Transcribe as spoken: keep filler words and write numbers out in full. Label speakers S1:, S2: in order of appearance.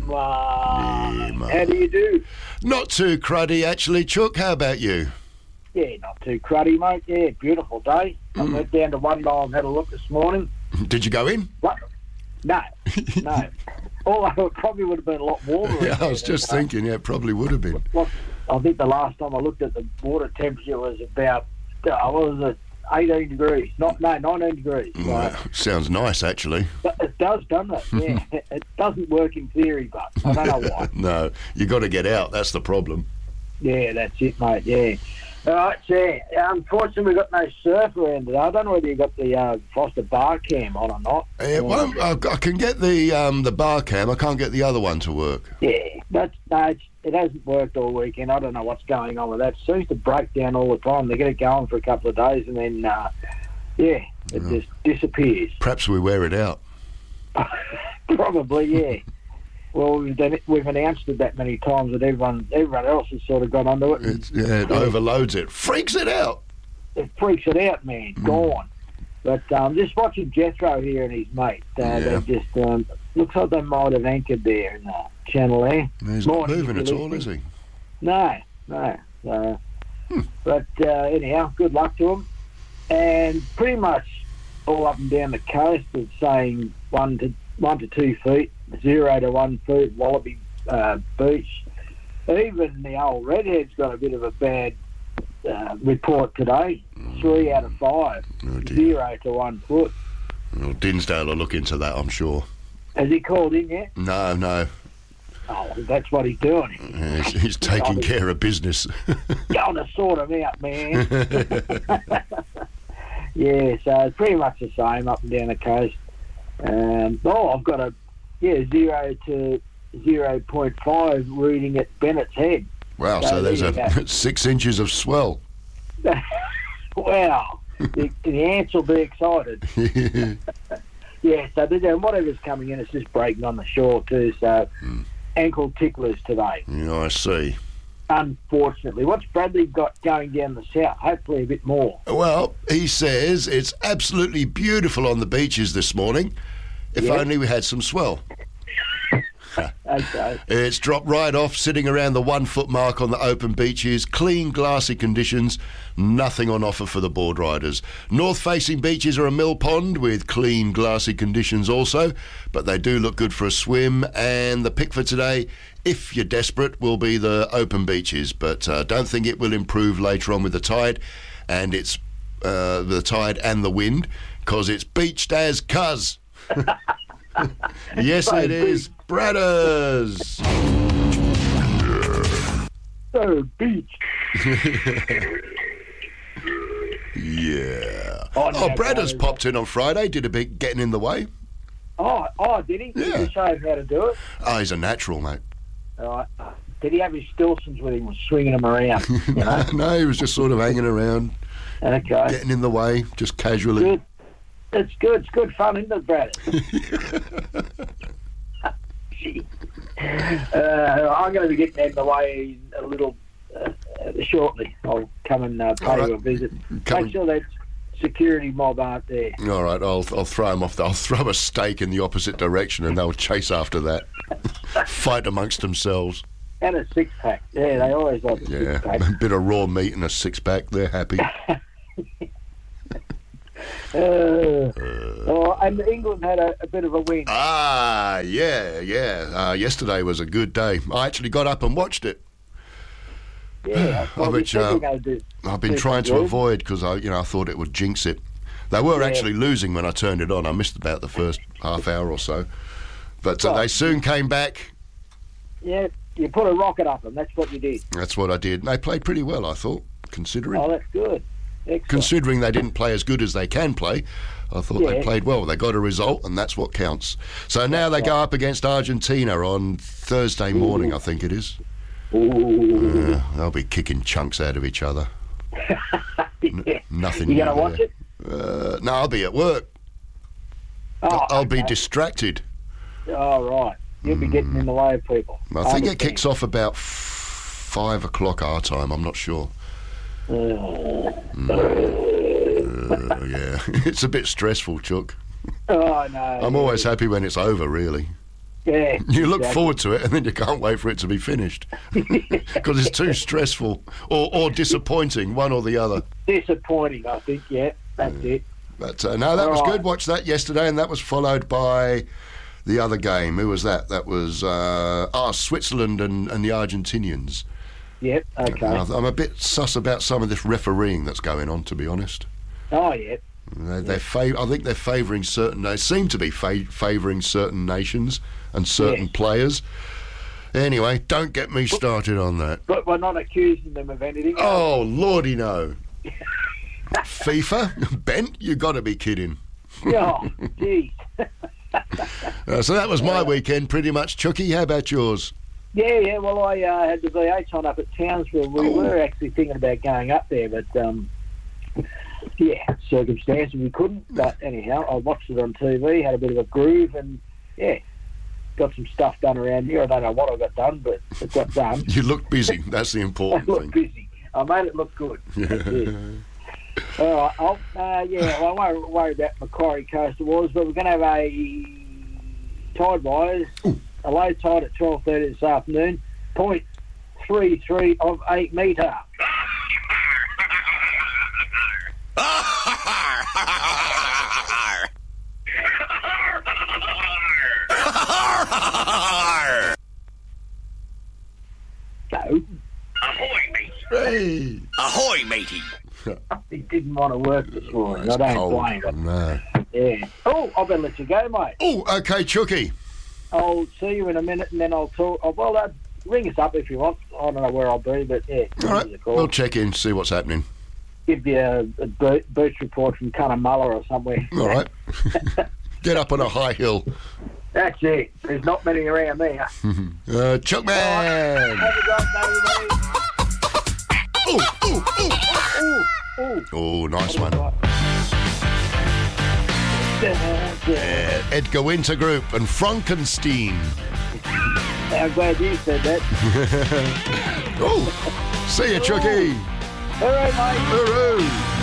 S1: Wow.
S2: Yeah,
S1: How do you do?
S2: Not too cruddy, actually, Chook. How about you?
S1: Yeah, not too cruddy, mate. Yeah, beautiful day. I
S2: Mm.
S1: went down to One Mile and had a look this morning.
S2: Did you go in?
S1: What? No, no. Although it probably would have been a lot warmer.
S2: Yeah, I was just
S1: than,
S2: thinking, yeah, it probably would have been.
S1: Uh, what, I think the last time I looked at the water temperature was about, uh, what was it, eighteen degrees. Not, no, nineteen degrees. So,
S2: Well, sounds nice, actually.
S1: but it does, doesn't it? Yeah. It doesn't work in theory, but I don't know why.
S2: No, you got to get out. That's the problem.
S1: Yeah, that's it, mate, yeah. All right, so unfortunately we've got no surf around today. I don't know whether you got the uh, Foster bar cam on or not.
S2: Yeah, well, I, I can get the um, the bar cam. I can't get the other one to work.
S1: Yeah, that's, no, it's, it hasn't worked all weekend. I don't know what's going on with that. It seems to break down all the time. They get it going for a couple of days and then, uh, yeah, it
S2: Yeah.
S1: just disappears.
S2: Perhaps we wear it out.
S1: Probably, yeah. Well, we've, done it, we've announced it that many times that everyone everyone else has sort of got onto it.
S2: It's, yeah, it overloads it. Freaks it out.
S1: It freaks it out, man.
S2: Mm.
S1: Gone. But um, just watching Jethro here and his mate, uh,
S2: Yeah.
S1: they just um, looks like they might have anchored there in the channel there.
S2: He's not
S1: Morning,
S2: moving
S1: if
S2: at
S1: you're
S2: all, is he?
S1: No, no. So,
S2: Hmm.
S1: But uh, anyhow, good luck to them. And pretty much all up and down the coast, it's saying one to one to two feet, zero to one feet, Wallaby uh, Beach. Even the old Redhead's got a bit of a bad uh, report today. Three out of five,
S2: Oh, dear.
S1: zero to one foot.
S2: Well, Dinsdale will look into that, I'm sure.
S1: Has he called in yet?
S2: No, no.
S1: Oh, that's what he's doing.
S2: Yeah, He's, he's taking care of business.
S1: Going to sort him out, man. Yeah, so it's pretty much the same up and down the coast. Um, oh, I've got a yeah zero to zero point five reading at Bennett's Head.
S2: Wow,
S1: So
S2: so there's
S1: there you
S2: a six inches of swell.
S1: Wow, the, the ants will be excited. Yeah, so they're, whatever's coming in, it's just breaking on the shore too. So
S2: Mm.
S1: ankle ticklers today.
S2: Yeah, I see.
S1: Unfortunately, what's Bradley got going down the south? Hopefully a bit more.
S2: Well, he says it's absolutely beautiful on the beaches this morning. If
S1: Yeah.
S2: only we had some swell.
S1: Okay.
S2: It's dropped right off, sitting around the one foot mark on the open beaches. Clean, glassy conditions. Nothing on offer for the board riders. North-facing beaches are a mill pond with clean, glassy conditions also, but they do look good for a swim. And the pick for today, if you're desperate, will be the open beaches, but uh, don't think it will improve later on with the tide, and it's uh, the tide and the wind, because it's beached as cuz. Yes,
S1: So
S2: it is. Bradders.
S1: So beach.
S2: Yeah.
S1: Oh,
S2: Oh,
S1: no,
S2: Bradders
S1: Bradders.
S2: popped in on Friday, did a bit getting in the way.
S1: Oh, oh, did he? Did
S2: Yeah.
S1: he show him how to do it?
S2: Oh, he's a natural, mate.
S1: All right. Did he have his Stilsons with him, was swinging them around? You
S2: no,
S1: know?
S2: no, he was just sort of hanging around,
S1: Okay.
S2: getting in the way, just casually.
S1: Good. It's good. It's good fun, isn't it, Brad? uh, I'm going to be getting in the way a little uh, shortly. I'll come and uh, pay
S2: All right.
S1: you a visit.
S2: Come
S1: Make sure that security mob aren't there.
S2: All right, I'll I'll throw him off. The, I'll throw a stake in the opposite direction, and they'll chase after that. Fight amongst themselves.
S1: And a six pack. Yeah, they always like a
S2: Yeah,
S1: six pack.
S2: a bit of raw meat and a six pack. They're happy.
S1: Uh, oh, and England had a, a bit of a win.
S2: Ah, yeah, yeah. Uh, yesterday was a good day. I actually got up and watched it.
S1: Yeah,
S2: I
S1: well, we
S2: bet
S1: said
S2: you,
S1: we're going to do.
S2: I've been
S1: do
S2: trying to
S1: some good.
S2: avoid because I, you know, I thought it would jinx it. They were
S1: Yeah.
S2: actually losing when I turned it on. I missed about the first half hour or so, but uh,
S1: Right.
S2: they soon came back.
S1: Yeah, you put a rocket up them. That's what you did.
S2: That's what I did. And they played pretty well, I thought, considering.
S1: Oh, that's good. Excellent.
S2: Considering they didn't play as good as they can play, I thought they
S1: Yeah.
S2: played well. They got a result, and that's what counts. So now they go up against Argentina on Thursday morning, I think it is.
S1: Ooh.
S2: Uh, they'll be kicking chunks out of each other.
S1: Yeah.
S2: Nothing
S1: You
S2: new
S1: going to watch
S2: there.
S1: it?
S2: Uh, no, I'll be at work.
S1: Oh,
S2: I'll be
S1: okay.
S2: distracted.
S1: Oh, right. You'll be getting in the way of people.
S2: I think it
S1: understand.
S2: kicks off about f- five o'clock our time. I'm not sure.
S1: Uh,
S2: Uh, yeah, it's a bit stressful, Chuck.
S1: oh, no.
S2: I'm always happy when it's over, really.
S1: Yeah.
S2: You look
S1: exactly.
S2: forward to it, and then you can't wait for it to be finished because it's too stressful or, or disappointing, one or the other.
S1: Disappointing, I think. Yeah, that's
S2: Yeah.
S1: it.
S2: But uh, no, that
S1: All
S2: was
S1: right.
S2: good. Watched that yesterday, and that was followed by the other game. Who was that? That was uh, ah, Switzerland and, and the Argentinians.
S1: Yep. Okay.
S2: And I'm a bit sus about some of this refereeing that's going on, to be honest.
S1: Oh, yeah.
S2: They, they're fav- I think they're favouring certain. They seem to be fa- favouring certain nations and certain
S1: Yes.
S2: players. Anyway, don't get me started on that.
S1: But we're not accusing them of anything.
S2: Oh, lordy no. FIFA? Bent? You got to be kidding.
S1: Oh, geez.
S2: Uh, so that was my weekend, pretty much. Chucky, how about yours?
S1: Yeah, yeah. Well, I uh, had the V H on up at Townsville. We
S2: Oh.
S1: were actually thinking about going up there, but um, yeah, circumstances we couldn't. But anyhow, I watched it on T V, had a bit of a groove, and yeah, got some stuff done around here. I don't know what I got done, but it got done.
S2: You look busy. That's the
S1: I
S2: important
S1: looked
S2: thing.
S1: busy. I made it look good. That's it. All right, I'll, uh, yeah, well, I won't worry about Macquarie Coastal Wars, but we're going to have a tide rise, a low tide at twelve thirty this afternoon, point three three of eight metre. So,
S3: Ahoy, mate.
S2: Hey.
S3: Ahoy, matey.
S1: he didn't want to work this morning.
S2: It's
S1: I don't
S2: cold.
S1: blame him.
S2: No.
S1: Yeah. Oh, I better let you go, mate.
S2: Oh, okay, Chucky.
S1: I'll see you in a minute, and then I'll talk. Oh, well, uh, ring us up if you want. I don't know where I'll be, but yeah,
S2: All
S1: give us a
S2: right,
S1: call.
S2: we'll check in, see what's happening.
S1: Give you a, a bo- beach report from Cunnamulla or somewhere.
S2: All right. Get up on a high hill.
S1: That's it. There's not many around there.
S2: Uh, Chuckman.
S1: Have a great day, mate.
S2: Oh, oh, oh.
S1: Ooh, ooh.
S2: Oh, nice one.
S1: Yeah.
S2: Uh, Edgar Winter Group and Frankenstein.
S1: I'm glad you said that.
S2: Oh, see you, Chucky.
S1: All right, mate.
S2: Hooroo.